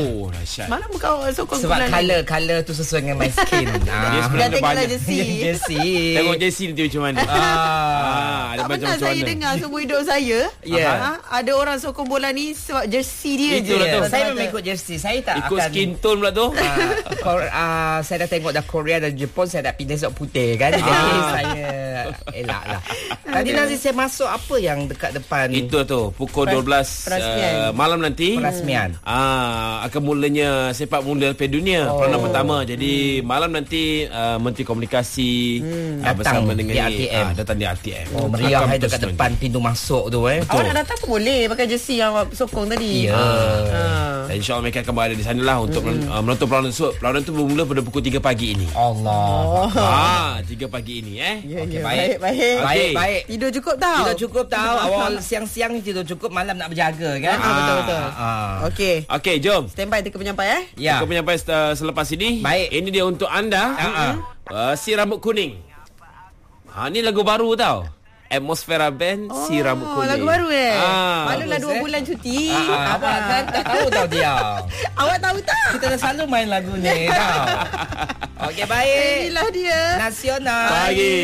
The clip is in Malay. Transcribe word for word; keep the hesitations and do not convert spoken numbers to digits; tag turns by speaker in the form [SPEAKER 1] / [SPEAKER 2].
[SPEAKER 1] Oh, dahsyat.
[SPEAKER 2] Malam kau sokong
[SPEAKER 3] Sebab
[SPEAKER 2] bulan
[SPEAKER 3] colour Colour tu sesuai dengan my skin.
[SPEAKER 1] Dia
[SPEAKER 3] ah.
[SPEAKER 1] sebenarnya
[SPEAKER 2] Dah tengoklah
[SPEAKER 1] banyak.
[SPEAKER 2] jersey.
[SPEAKER 3] Jersey.
[SPEAKER 1] Tengok jersey nanti macam mana.
[SPEAKER 3] Ah.
[SPEAKER 1] Ah, ada
[SPEAKER 2] Tak
[SPEAKER 1] macam
[SPEAKER 2] pernah
[SPEAKER 1] macam
[SPEAKER 2] saya
[SPEAKER 1] mana.
[SPEAKER 2] dengar seumur hidup saya.
[SPEAKER 3] Ya.
[SPEAKER 2] Ha, ada orang sokong bola ni sebab jersey dia je.
[SPEAKER 1] Itulah tu.
[SPEAKER 3] Yeah, saya
[SPEAKER 2] Mata-mata.
[SPEAKER 3] memang ikut jersey. Saya tak
[SPEAKER 1] Ikut
[SPEAKER 3] akan
[SPEAKER 1] skin tone pula tu.
[SPEAKER 3] uh, Kor- uh, saya dah tengok dah Korea dan Jepun, saya dah pilih sebab putih kan. Jadi
[SPEAKER 1] Ah.
[SPEAKER 3] saya elak lah. Tadi nanti saya masuk apa yang dekat depan
[SPEAKER 1] Itu tu pukul dua belas
[SPEAKER 2] Perasmian.
[SPEAKER 1] uh, malam nanti.
[SPEAKER 3] Perasmian.
[SPEAKER 1] Ah, akan mulanya sepak bola Piala Dunia
[SPEAKER 3] Oh.
[SPEAKER 1] peranan pertama. Jadi hmm. malam nanti uh, Menteri Komunikasi hmm. uh,
[SPEAKER 3] Datang
[SPEAKER 1] bersama dengan
[SPEAKER 3] di R T M.
[SPEAKER 1] Ah, datang di R T M.
[SPEAKER 3] Oh, meriah
[SPEAKER 1] Akan
[SPEAKER 3] hai dekat
[SPEAKER 1] bersemangat.
[SPEAKER 3] depan pintu masuk tu eh.
[SPEAKER 2] Awak nak datang pun boleh pakai jersey yang awak sokong tadi.
[SPEAKER 3] Ya.
[SPEAKER 2] Ah.
[SPEAKER 1] Dan InsyaAllah mereka akan berada di sana lah untuk hmm. uh, menonton perlawanan tersebut. Perlawanan tu bermula pada pukul tiga pagi ini.
[SPEAKER 3] Allah.
[SPEAKER 1] Ah, tiga pagi ini eh.
[SPEAKER 2] Ya,
[SPEAKER 3] Okey,
[SPEAKER 2] ya,
[SPEAKER 3] baik.
[SPEAKER 2] baik, baik.
[SPEAKER 1] Okey.
[SPEAKER 3] Baik, baik.
[SPEAKER 2] Tidur cukup tau.
[SPEAKER 3] Tidur cukup tahu. Awal siang-siang ni tidur cukup, malam nak berjaga kan.
[SPEAKER 2] Ah, betul betul.
[SPEAKER 3] Ah.
[SPEAKER 2] Okey.
[SPEAKER 1] Okey, jom.
[SPEAKER 2] Standby teka penyampai eh.
[SPEAKER 3] Ya.
[SPEAKER 1] Kita penyampai uh, selepas ini.
[SPEAKER 3] Baik.
[SPEAKER 1] Ini dia untuk anda.
[SPEAKER 3] Ah,
[SPEAKER 1] Uh, si rambut kuning. Ha, ni lagu baru tau. Atmosfera Band, oh, si rambut kuning.
[SPEAKER 2] lagu baru eh.
[SPEAKER 1] Ah,
[SPEAKER 2] Malulah
[SPEAKER 3] bagus,
[SPEAKER 2] dua
[SPEAKER 3] eh.
[SPEAKER 2] bulan cuti.
[SPEAKER 3] Ah, awak kan dah tahu tau dia.
[SPEAKER 2] Awak tahu tak?
[SPEAKER 3] Kita dah selalu main lagu ni tau. Okey, baik.
[SPEAKER 2] Inilah dia.
[SPEAKER 3] Nasional.
[SPEAKER 1] Pagi.